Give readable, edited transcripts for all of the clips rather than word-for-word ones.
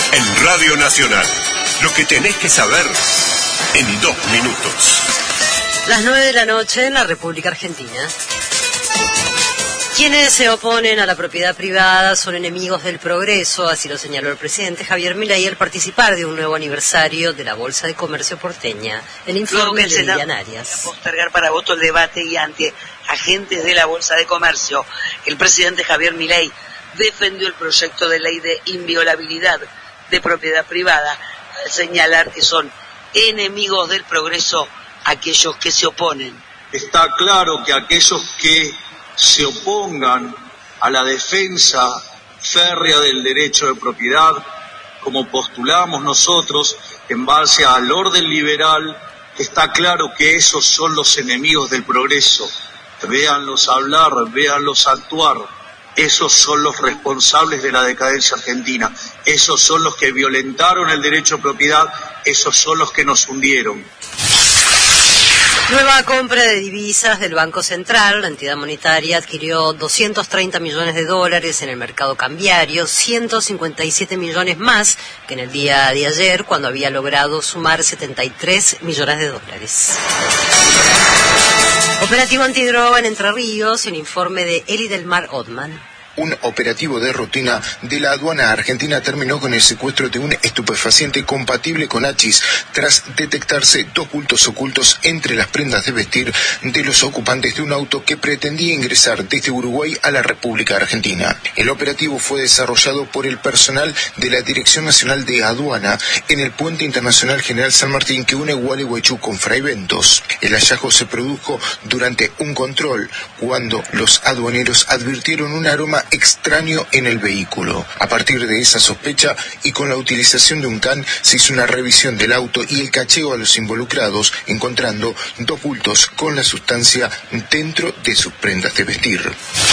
En Radio Nacional, lo que tenés que saber en 2 minutos. Las 9 de la noche en la República Argentina. Quienes se oponen a la propiedad privada son enemigos del progreso, así lo señaló el presidente Javier Milei al participar de un nuevo aniversario de la Bolsa de Comercio porteña. El informe de Lilian Arias. Postergar para voto el debate y ante agentes de la Bolsa de Comercio, el presidente Javier Milei defendió el proyecto de ley de inviolabilidad de propiedad privada al señalar que son enemigos del progreso aquellos que se oponen. Está claro que aquellos que se opongan a la defensa férrea del derecho de propiedad, como postulamos nosotros, en base al orden liberal, está claro que esos son los enemigos del progreso. Véanlos hablar, véanlos actuar. Esos son los responsables de la decadencia argentina. Esos son los que violentaron el derecho de propiedad. Esos son los que nos hundieron. Nueva compra de divisas del Banco Central. La entidad monetaria adquirió 230 millones de dólares en el mercado cambiario, 157 millones más que en el día de ayer, cuando había logrado sumar 73 millones de dólares. Operativo antidroga en Entre Ríos, el informe de Eli del Mar Ottman. Un operativo de rutina de la aduana argentina terminó con el secuestro de un estupefaciente compatible con hachís tras detectarse 2 bultos ocultos entre las prendas de vestir de los ocupantes de un auto que pretendía ingresar desde Uruguay a la República Argentina. El operativo fue desarrollado por el personal de la Dirección Nacional de Aduana en el Puente Internacional General San Martín que une Gualeguaychú con Fray Bentos. El hallazgo se produjo durante un control cuando los aduaneros advirtieron un aroma extraño en el vehículo. A partir de esa sospecha y con la utilización de un can se hizo una revisión del auto y el cacheo a los involucrados, encontrando 2 bultos con la sustancia dentro de sus prendas de vestir.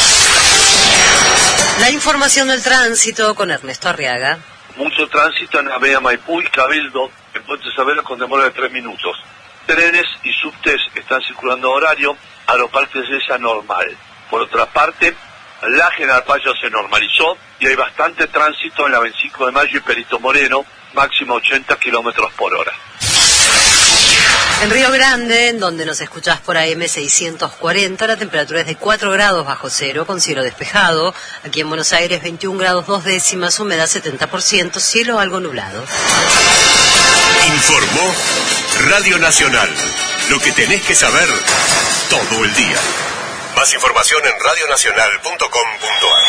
La información del tránsito con Ernesto Arriaga. Mucho tránsito en Avenida Maipú y Cabildo, en Puente Saavedra con demora de 3 minutos. Trenes y subtes están circulando a horario, Aeroparque de Sella normal. Por otra parte, la General Payo se normalizó y hay bastante tránsito en la 25 de Mayo y Perito Moreno, máximo 80 kilómetros por hora. En Río Grande, en donde nos escuchás por AM 640, la temperatura es de 4 grados bajo cero, con cielo despejado. Aquí en Buenos Aires, 21 grados 2 décimas, humedad 70%, cielo algo nublado. Informó Radio Nacional. Lo que tenés que saber todo el día. Más información en radionacional.com.ar.